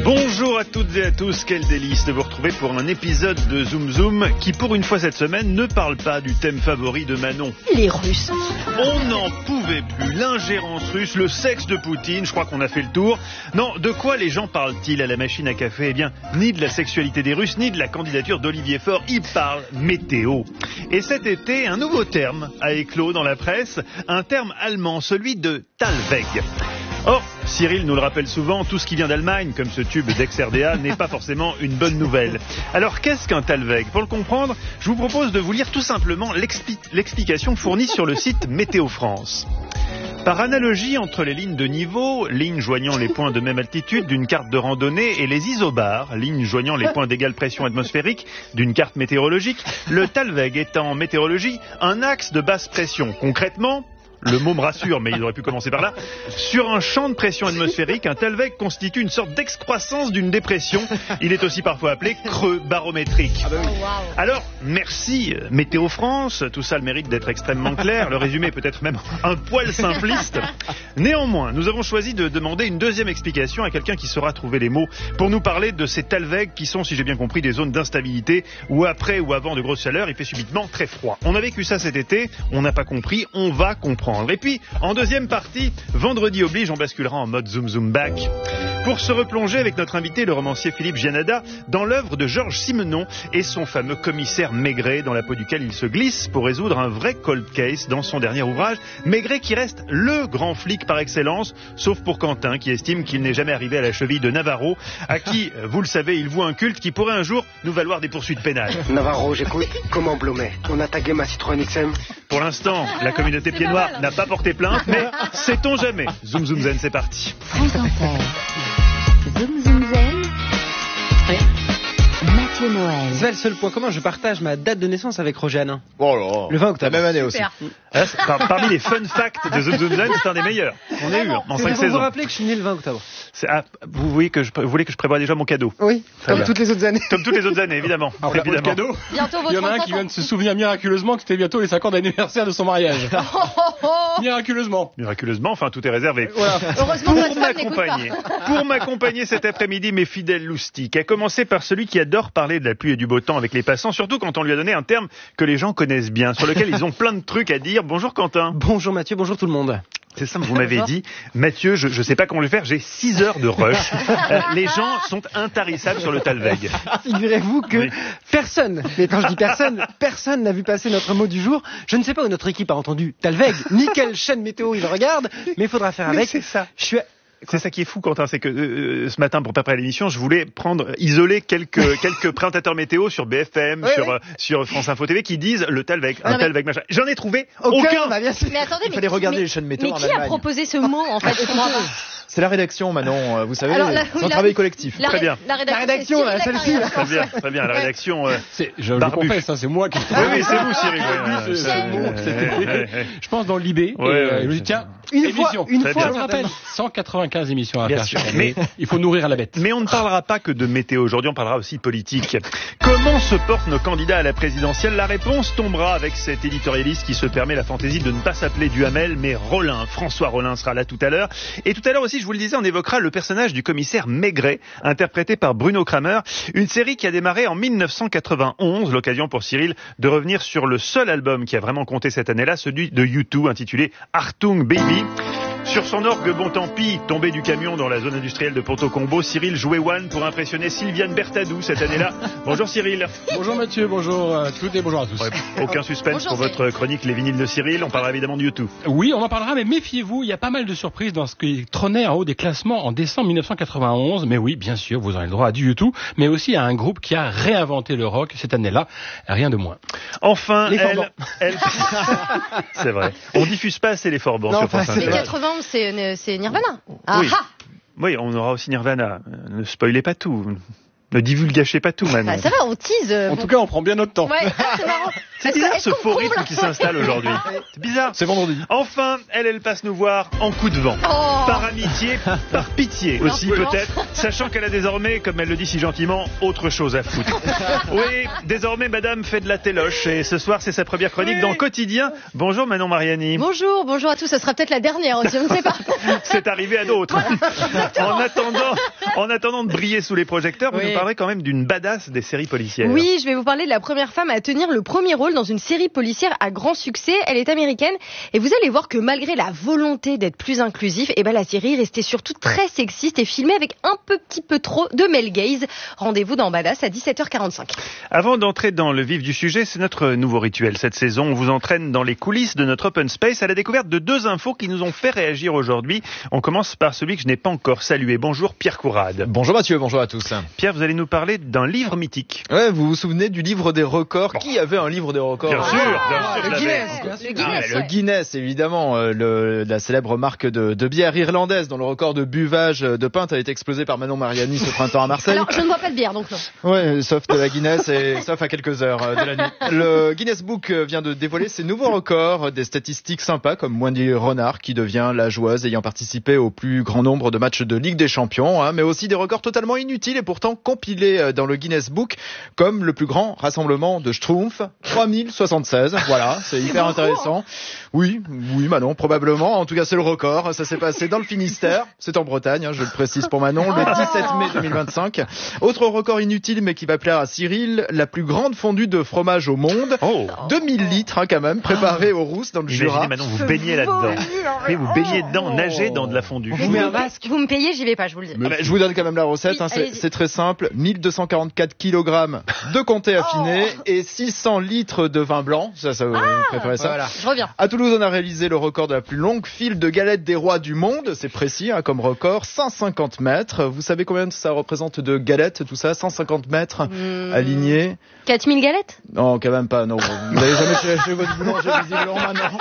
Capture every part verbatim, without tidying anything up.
Bonjour à toutes et à tous, quel délice de vous retrouver pour un épisode de Zoom Zoom qui pour une fois cette semaine ne parle pas du thème favori de Manon. Les Russes. On n'en pouvait plus, l'ingérence russe, le sexe de Poutine, je crois qu'on a fait le tour. Non, de quoi les gens parlent-ils à la machine à café? Eh bien, ni de la sexualité des Russes, ni de la candidature d'Olivier Faure, ils parlent météo. Et cet été, un nouveau terme a éclos dans la presse, un terme allemand, celui de Talweg. Or, Cyril nous le rappelle souvent, tout ce qui vient d'Allemagne, comme ce tube d'ex-R D A, n'est pas forcément une bonne nouvelle. Alors, qu'est-ce qu'un Talweg? Pour le comprendre, je vous propose de vous lire tout simplement l'expli- l'explication fournie sur le site Météo France. Par analogie entre les lignes de niveau, lignes joignant les points de même altitude d'une carte de randonnée, et les isobars, lignes joignant les points d'égale pression atmosphérique d'une carte météorologique, le Talweg est en météorologie un axe de basse pression. Concrètement, le mot me rassure, mais il aurait pu commencer par là. Sur un champ de pression atmosphérique, un Talweg constitue une sorte d'excroissance d'une dépression. Il est aussi parfois appelé creux barométrique. Ah bah oui. Alors, merci Météo France. Tout ça a le mérite d'être extrêmement clair. Le résumé est peut-être même un poil simpliste. Néanmoins, nous avons choisi de demander une deuxième explication à quelqu'un qui saura trouver les mots pour nous parler de ces Talweg qui sont, si j'ai bien compris, des zones d'instabilité où après ou avant de grosses chaleurs, il fait subitement très froid. On a vécu ça cet été, on n'a pas compris, on va comprendre. Et puis, en deuxième partie, vendredi oblige, on basculera en mode Zoom Zoom Back pour se replonger avec notre invité, le romancier Philippe Giannada, dans l'œuvre de Georges Simenon et son fameux commissaire Maigret, dans la peau duquel il se glisse pour résoudre un vrai cold case dans son dernier ouvrage. Maigret qui reste le grand flic par excellence, sauf pour Quentin, qui estime qu'il n'est jamais arrivé à la cheville de Navarro, à qui, vous le savez, il voue un culte qui pourrait un jour nous valoir des poursuites pénales. Navarro, j'écoute. Comment Blomet? On a tagué ma Citroën X M. Pour l'instant, la communauté pieds noirs n'a pas porté plainte, mais sait-on jamais. Zoom Zoom Zen, c'est parti. France Inter. Zoom Zoom Zen. Oui. Mathieu Noël. C'est le seul point commun, je partage ma date de naissance avec Roger Hanin. Oh là, le vingt octobre. La même année Super. aussi. Ah, c'est- par- parmi les fun facts de Zoom Zoom Zen, c'est un des meilleurs. On a eu en C'est cinq pour vous saisons. rappeler que je suis né le vingt octobre. C'est- ah, vous, voyez que je, vous voulez que je prévoie déjà mon cadeau? Oui, Très comme bien. toutes les autres années. Comme toutes les autres années, évidemment. Après, pour le évidemment. cadeau, Bientôt il y votre en a un qui vient de se souvenir miraculeusement que c'était bientôt les cinq ans d'anniversaire de son mariage. Miraculeusement. Miraculeusement, enfin, tout est réservé. Voilà. Heureusement que Pour votre femme n'écoute pas. m'accompagner, pour m'accompagner cet après-midi, mes fidèles loustiques, à commencer par celui qui adore parler de la pluie et du beau temps avec les passants, surtout quand on lui a donné un terme que les gens connaissent bien, sur lequel ils ont plein de trucs à dire. Bonjour Quentin. Bonjour Mathieu, bonjour tout le monde. C'est simple, vous m'avez dit, Mathieu, je ne sais pas comment le faire, j'ai six heures de rush. Euh, les gens sont intarissables sur le Talweg. Figurez-vous que Oui. personne, mais quand je dis personne, personne n'a vu passer notre mot du jour. Je ne sais pas où notre équipe a entendu Talweg, ni quelle chaîne météo il regarde, mais il faudra faire Mais avec. c'est ça. Je suis... C'est ça qui est fou, Quentin, c'est que euh, ce matin, pour préparer l'émission, je voulais prendre, isoler quelques quelques présentateurs météo sur B F M, Oui, sur oui. euh, sur France Info T V, qui disent le Talweg, un Non, mais- Talweg, machin. J'en ai trouvé Aucun, aucun. bah, bien sûr. Mais attendez, Il mais fallait qui- regarder mais- les chaînes météo Mais en qui a Allemagne. proposé ce mot, en fait? Je comprends pas. C'est la rédaction, Manon. euh, Vous savez, Alors, la- c'est oui, un la- travail collectif. La, Très ré- bien. La rédaction, La rédaction, c'est là, Cyril celle-ci, là. Lacarrière. Très bien, très bien, la rédaction. euh, C'est, je le Barbu. confesse, hein, c'est moi qui. Oui, oui, c'est vous, Cyril. Oui, ouais, c'est- ouais, c'est ouais, bon, ouais, c'était- ouais, ouais, ouais. Je pense dans l'I B. et Ouais, euh, ouais, je me dis, c'est- tiens, Une émission. fois, une Très fois, bien. Je je rappelle, rappelle. cent quatre-vingt-quinze émissions à Bien faire sûr. chaque année. Mais- Il faut nourrir la bête. Mais on ne parlera pas que de météo aujourd'hui, on parlera aussi politique. Comment se portent nos candidats à la présidentielle? La réponse tombera avec cet éditorialiste qui se permet la fantaisie de ne pas s'appeler Duhamel, mais Rollin. François Rollin sera là tout à l'heure. Et tout à l'heure aussi, je vous le disais, on évoquera le personnage du commissaire Maigret, interprété par Bruno Kramer. Une série qui a démarré en mille neuf cent quatre-vingt-onze, l'occasion pour Cyril de revenir sur le seul album qui a vraiment compté cette année-là, celui de U deux, intitulé Achtung Baby. Sur son orgue, bon tant pis, tombé du camion dans la zone industrielle de Ponto Combo, Cyril jouait One pour impressionner Sylviane Bertadou cette année-là. Bonjour Cyril. Bonjour Mathieu, bonjour à toutes et bonjour à tous. Ouais, aucun suspense Bonjour, pour votre chronique Les vinyles de Cyril. On parlera évidemment de U deux. Oui, on en parlera, mais méfiez-vous, il y a pas mal de surprises dans ce qui trônait en haut des classements en décembre mille neuf cent quatre-vingt-onze. Mais oui, bien sûr, vous aurez le droit à du U deux, mais aussi à un groupe qui a réinventé le rock cette année-là. Rien de moins. Enfin, Les elle, Forbans. elle... c'est vrai. On diffuse pas assez les Forbans Non, sur France enfin, c'est Mais Inter. quatre-vingt-onze, c'est, c'est Nirvana. Ah Oui. ah. Oui, on aura aussi Nirvana. Euh, Ne spoilez pas tout. Ne divulgachez pas tout, Manon. Bah, ça va, on tease. euh, En bon. tout cas, on prend bien notre temps. Ouais, ah, c'est marrant. C'est Est-ce que- bizarre est-ce ce qu'on faux comble rythme qui s'installe aujourd'hui. C'est bizarre. C'est vendredi. Enfin, elle, elle passe nous voir en coup de vent. Oh. Par amitié, par pitié aussi Non, non. peut-être, sachant qu'elle a désormais, comme elle le dit si gentiment, autre chose à foutre. Oui, désormais madame fait de la téloche et ce soir c'est sa première chronique Oui. dans Quotidien. Bonjour Manon Mariani. Bonjour, bonjour à tous. Ce sera peut-être la dernière aussi, on ne sait pas. C'est arrivé à d'autres. En attendant, En attendant de briller sous les projecteurs, vous Oui. nous parlerez quand même d'une badass des séries policières. Oui, je vais vous parler de la première femme à tenir le premier rôle dans une série policière à grand succès. Elle est américaine et vous allez voir que malgré la volonté d'être plus inclusif, eh ben la série restait surtout très sexiste et filmée avec un peu, petit peu trop de male gaze. Rendez-vous dans Badass à dix-sept heures quarante-cinq. Avant d'entrer dans le vif du sujet, c'est notre nouveau rituel cette saison. On vous entraîne dans les coulisses de notre Open Space à la découverte de deux infos qui nous ont fait réagir aujourd'hui. On commence par celui que je n'ai pas encore salué. Bonjour Pierre Courade. Bonjour Mathieu, bonjour à tous. Pierre, vous allez nous parler d'un livre mythique. Ouais, vous vous souvenez du livre des records? Bon. Qui avait un livre des records? Bien sûr, bien sûr, le je l'avais. Guinness, bien Le sûr. Guinness, Ah, le ouais. Guinness, évidemment, euh, le, la célèbre marque de, de bière irlandaise dont le record de buvage de pinte a été explosé par Manon Mariani ce printemps à Marseille. Alors, je ne bois pas de bière, donc non. Ouais, sauf de la Guinness et sauf à quelques heures euh, de la nuit. Le Guinness Book euh, vient de dévoiler ses nouveaux records, des statistiques sympas comme Wendy Renard qui devient la joueuse ayant participé au plus grand nombre de matchs de Ligue des Champions, hein, mais aussi des records totalement inutiles et pourtant compilés euh, dans le Guinness Book comme le plus grand rassemblement de Schtroumpfs, trois mille soixante-seize. Voilà, c'est hyper intéressant. Oui, oui Manon, probablement. En tout cas, c'est le record. Ça s'est passé dans le Finistère. C'est en Bretagne, hein, je le précise pour Manon, le dix-sept mai deux mille vingt-cinq. Autre record inutile mais qui va plaire à Cyril, la plus grande fondue de fromage au monde. Oh, deux mille litres hein, quand même, préparée au Rousse dans le Jura. imaginez maintenant, vous baignez là-dedans. Oui, vous baignez dedans, nagez dans de la fondue. On vous met un masque. Vous me payez, j'y vais pas, je vous le dis. Ah bah, je vous donne quand même la recette, Oui, hein, c'est, allez-y. c'est très simple. mille deux cent quarante-quatre kilogrammes de comté affiné et six cents litres de vin blanc. Ça, ça vous préférez ça? Voilà. Je reviens. À Toulouse, on a réalisé le record de la plus longue file de galettes des rois du monde. C'est précis hein, comme record, cent cinquante mètres. Vous savez combien ça représente de galettes, tout ça? cent cinquante mètres Mmh. alignés. quatre mille galettes? Non, quand même pas. Non, vous n'avez jamais cherché votre boulanger visiblement maintenant.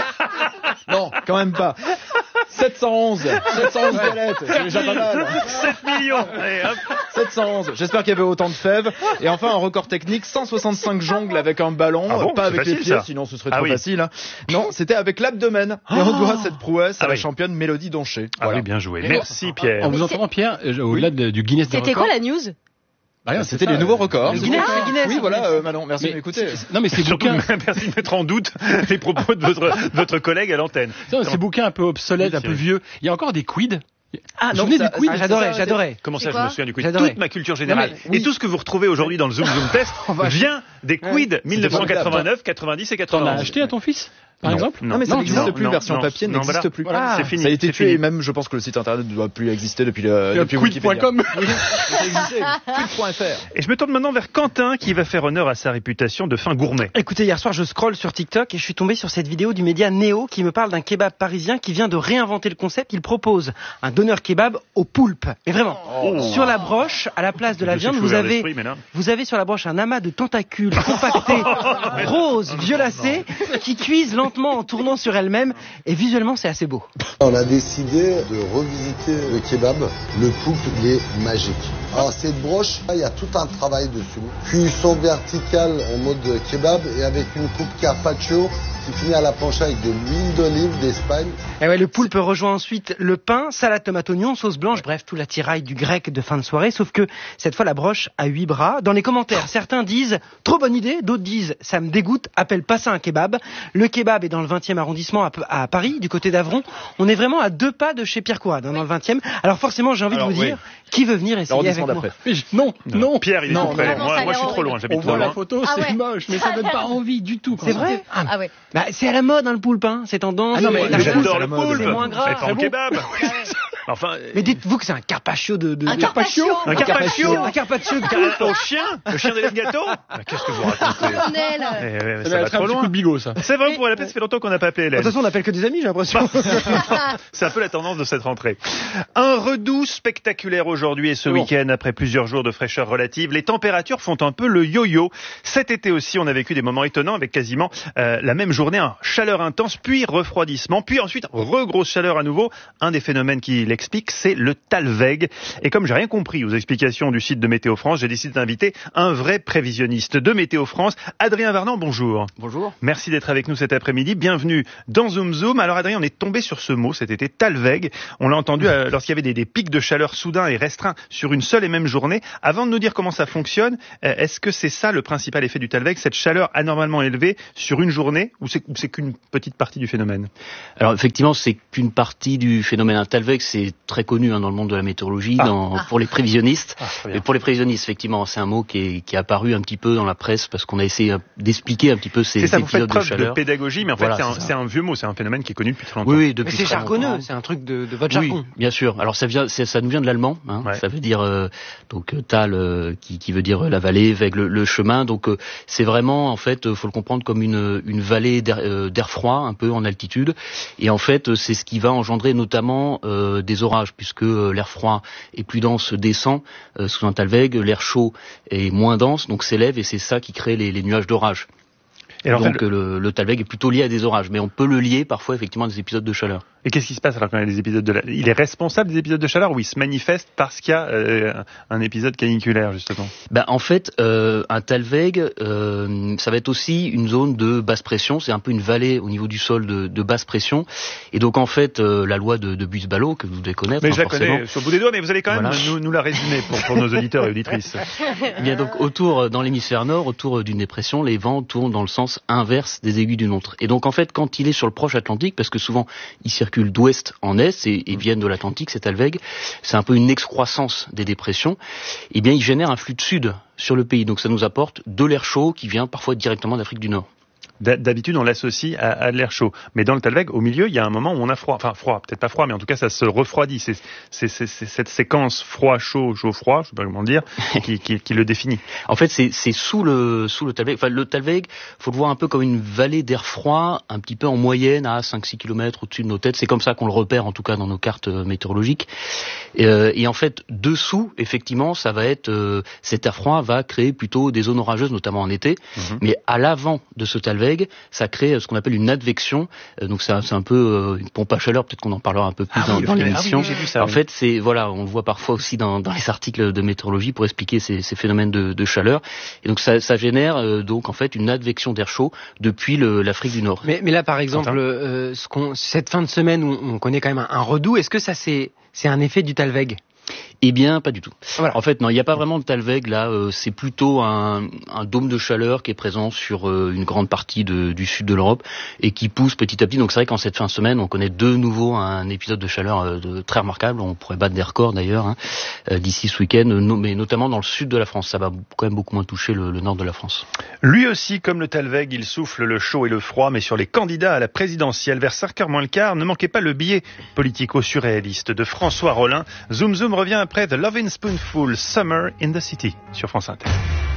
Non, quand même pas. sept cent onze. sept cent onze galettes. C'est déjà pas mal. sept millions. Allez, hop. sept cent onze. J'espère qu'il y avait autant de fèves. Et enfin, un record technique, cent soixante-cinq jongles avec un ballon. Ah bon, pas c'est avec facile, les pieds, ça. sinon ce serait Ah trop oui. facile. hein. Non, c'était avec l'abdomen. Et on doit cette prouesse à Ah la oui. championne Mélodie Donché. Ah oui, bien joué. Merci Pierre. En vous entendant, Pierre, euh, au-delà de- du Guinness des C'était records. quoi la news? Bah, rien, C'était c'est les ça, nouveaux euh, records. les Guinness, nouveaux- le Guinness. Oui, voilà, euh, Manon, merci Mais de m'écouter. c'est- Non, mais ces Surtout, bouquins, merci de mettre en doute les propos de votre, de votre collègue à l'antenne. non, ces bouquins un peu obsolètes, Oui, un peu Thierry. vieux. Il y a encore des quids. Ah Vous vous souvenez du quiz? Ah, j'adorais, c'est ça, j'adorais. Comment C'est ça, je quoi me souviens du quiz? J'adorais. Toute ma culture générale. Non, mais oui. Et tout ce que vous retrouvez aujourd'hui dans le Zoom Zoom Test vient des quiz mille neuf cent quatre-vingt-neuf, quatre-vingt-dix et T'en as quatre-vingt-dix. acheté à ton fils, par Non, exemple? non. Non, mais ça Non, n'existe non, plus, non, version non, papier non, n'existe voilà. plus. Voilà, c'est fini. Ça a été c'est tué fini. et même je pense que le site internet ne doit plus exister depuis le depuis quiz point com. Wikipédia. Oui, ça existait. quiz point f r. Et je me tourne maintenant vers Quentin qui va faire honneur à sa réputation de fin gourmet. Écoutez, hier soir, je scrolle sur TikTok et je suis tombé sur cette vidéo du média Néo qui me parle d'un kebab parisien qui vient de réinventer le concept. Il propose un doner kebab au poulpe. Mais vraiment, Oh. sur la broche, à la place de la Je me suis viande, fait vous ouvert avez, l'esprit, mais là- vous avez sur la broche un amas de tentacules compactés, roses, violacés, qui cuisent lentement en tournant sur elles-mêmes. Et visuellement, c'est assez beau. On a décidé de revisiter le kebab. Le poulpe, il est magique. Alors cette broche, il y a tout un travail dessus. Cuisson verticale en mode kebab et avec une coupe carpaccio qui finit à la planche avec de l'huile d'olive d'Espagne. Et ouais, le poulpe rejoint ensuite le pain, salade tomate oignon, sauce blanche, bref, tout l'attirail du grec de fin de soirée. Sauf que cette fois, la broche a huit bras. Dans les commentaires, certains disent trop bonne idée, d'autres disent ça me dégoûte, appelle pas ça un kebab. Le kebab est dans le vingtième arrondissement à, à Paris, du côté d'Avron. On est vraiment à deux pas de chez Pierre Courade, hein, dans le vingtième. Alors forcément, j'ai envie Alors, de vous oui. dire, qui veut venir essayer avec L'arrondissement moi? d'après. Mais je- Non, non. Pierre, il est Non, tout près. non, non, Moi, ça a moi, je suis l'air trop loin. horrible. J'habite On trop voit la loin. photo, Ah c'est ouais. moche, mais ça donne pas envie du tout. C'est vrai? Ah ouais. Bah, c'est à la mode, hein, le poulpe, hein. C'est tendance. Ah non, mais la le poulpe, J'adore le c'est la mode, poulpe. c'est moins gras. Mais pas en C'est bon. kebab. Enfin, Mais dites-vous que c'est un carpaccio de... de Un de- carpaccio. un carpaccio. Un carpaccio de Un- poulpe. Au chien. Le chien des gâteaux. Qu'est-ce que vous racontez? Colonel. Eh, ouais, Ça Ça va va être un trop petit coup loin. de bigot, ça. C'est vrai, pour la peine, ça fait longtemps qu'on n'a pas appelé De Hélène. toute façon, on n'appelle que des amis, j'ai l'impression. C'est un peu la tendance de cette rentrée. Un redoux spectaculaire aujourd'hui et ce Bon. week-end, après plusieurs jours de fraîcheur relative, les températures font un peu le yo-yo. Cet été aussi, on a vécu des moments étonnants avec quasiment euh, la même journée, un chaleur intense, puis refroidissement, puis ensuite re-grosse chaleur à nouveau. Un des phénomènes qui l'explique, c'est le Talweg. Et comme j'ai rien compris aux explications du site de Météo France, j'ai décidé d'inviter un vrai prévisionniste de Météo France, Adrien Varnan. Bonjour. Bonjour. Merci d'être avec nous cet après-midi. Bienvenue dans Zoom Zoom. Alors Adrien, on est tombé sur ce mot cet été, Talweg. On l'a entendu euh, lorsqu'il y avait des, des pics de chaleur soudains et restreints sur une seule et même journée. Avant de nous dire comment ça fonctionne, euh, est-ce que c'est ça le principal effet du Talweg, cette chaleur anormalement élevée sur une journée, ou c'est, ou c'est qu'une petite partie du phénomène? Alors effectivement, c'est qu'une partie du phénomène. Un Talweg, c'est est très connu hein, dans le monde de la météorologie, ah. dans, Ah. pour les prévisionnistes. Ah, Mais pour les prévisionnistes, effectivement, c'est un mot qui est, qui est apparu un petit peu dans la presse parce qu'on a essayé d'expliquer un petit peu ces, c'est ça, ces vous faites épisodes de preuve de, chaleur. pédagogie, mais en fait, Voilà, c'est, un, c'est ça. c'est un vieux mot, c'est un phénomène qui est connu depuis très longtemps. Oui, oui, Mais depuis c'est très longtemps. jargonneux, c'est un truc de, de votre Oui, jargon. bien sûr. Alors ça vient, c'est, ça nous vient de l'allemand. Hein. Ouais. Ça veut dire euh, donc euh, Tal, euh, qui, qui veut dire euh, la vallée, Weg le, le chemin. Donc euh, c'est vraiment, en fait, euh, faut le comprendre comme une, une vallée d'air, euh, d'air froid, un peu en altitude. Et en fait, euh, c'est ce qui va engendrer notamment euh, des orages, puisque euh, l'air froid est plus dense descend euh, sous un Talweg, l'air chaud est moins dense, donc s'élève, et c'est ça qui crée les, les nuages d'orage. Et alors, Donc le... le, le Talweg est plutôt lié à des orages, mais on peut le lier parfois effectivement à des épisodes de chaleur. Et qu'est-ce qui se passe alors quand il y a des épisodes de la... Il est responsable des épisodes de chaleur ou il se manifeste parce qu'il y a euh, un épisode caniculaire, justement? Ben, en fait, euh, un Talweg, euh, ça va être aussi une zone de basse pression. C'est un peu une vallée au niveau du sol de, de basse pression. Et donc, en fait, euh, la loi de, de Buys-Ballot, que vous devez connaître, Mais hein, je la forcément. connais sur le bout des doigts, mais vous allez quand même Voilà. nous, nous la résumer pour, pour nos auditeurs et auditrices. Eh bien, donc, autour, dans l'hémisphère nord, autour d'une dépression, les vents tournent dans le sens inverse des aiguilles d'une montre. Et donc, en fait, quand il est sur le proche Atlantique, parce que souvent, il circule d'ouest en est et, et viennent de l'Atlantique, cet Talweg, c'est un peu une excroissance des dépressions, eh bien il génère un flux de sud sur le pays, donc ça nous apporte de l'air chaud qui vient parfois directement d'Afrique du Nord. D'habitude, on l'associe à, à de l'air chaud. Mais dans le Talweg, au milieu, il y a un moment où on a froid. Enfin, froid, peut-être pas froid, mais en tout cas, ça se refroidit. C'est, c'est, c'est, c'est cette séquence froid-chaud, chaud-froid, je sais pas comment le dire, qui, qui, qui le définit. En fait, c'est, c'est sous le, sous le Talweg. Enfin, le Talweg, faut le voir un peu comme une vallée d'air froid, un petit peu en moyenne, à cinq six kilomètres au-dessus de nos têtes. C'est comme ça qu'on le repère, en tout cas, dans nos cartes météorologiques. Et, euh, et en fait, dessous, effectivement, ça va être, euh, cet air froid va créer plutôt des zones orageuses, notamment en été. Mm-hmm. Mais à l'avant de ce Talweg, ça crée ce qu'on appelle une advection. Donc c'est un, c'est un peu une pompe à chaleur. Peut-être qu'on en parlera un peu plus ah dans, oui, dans l'émission. Ah oui, j'ai vu ça, en oui. fait, c'est voilà, on le voit parfois aussi dans, dans les articles de météorologie pour expliquer ces, ces phénomènes de, de chaleur. Et donc ça, ça génère euh, donc en fait une advection d'air chaud depuis le, l'Afrique du Nord. Mais, mais là, par exemple, euh, ce qu'on, cette fin de semaine où on connaît quand même un, un redout, est-ce que ça c'est, c'est un effet du Talweg? Eh bien, pas du tout. Voilà. En fait, non, il n'y a pas vraiment de Talweg là. Euh, c'est plutôt un, un dôme de chaleur qui est présent sur euh, une grande partie de, du sud de l'Europe et qui pousse petit à petit. Donc c'est vrai qu'en cette fin de semaine, on connaît de nouveau un épisode de chaleur euh, de, très remarquable. On pourrait battre des records d'ailleurs hein, euh, d'ici ce week-end, no, mais notamment dans le sud de la France. Ça va quand même beaucoup moins toucher le, le nord de la France. Lui aussi, comme le Talweg, il souffle le chaud et le froid, mais sur les candidats à la présidentielle. Vers cinq heures moins le quart, ne manquez pas le billet politico-surréaliste de François Rollin. Zoom Zoom revient après The Lovin' Spoonful, Summer in the City, sur France Inter.